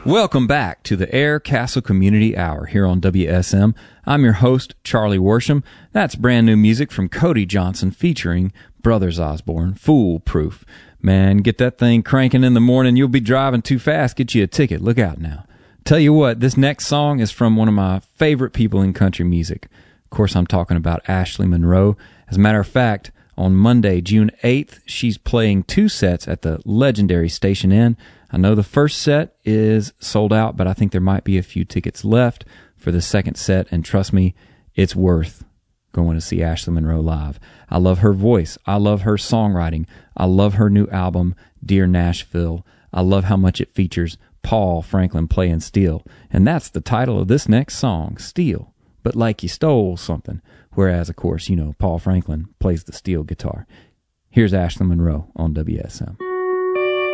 Welcome back to the Air Castle Community Hour here on WSM. I'm your host, Charlie Worsham. That's brand new music from Cody Johnson featuring Brothers Osborne, Foolproof. Man, get that thing cranking in the morning. You'll be driving too fast. Get you a ticket. Look out now. Tell you what, this next song is from one of my favorite people in country music. Of course, I'm talking about Ashley Monroe. As a matter of fact, on Monday, June 8th, she's playing 2 sets at the legendary Station Inn. I know the first set is sold out, but I think there might be a few tickets left for the second set, and trust me, it's worth going to see Ashley Monroe live. I love her voice. I love her songwriting. I love her new album, Dear Nashville. I love how much it features Paul Franklin playing steel, and that's the title of this next song, Steel, but like you stole something, whereas, of course, you know, Paul Franklin plays the steel guitar. Here's Ashley Monroe on WSM.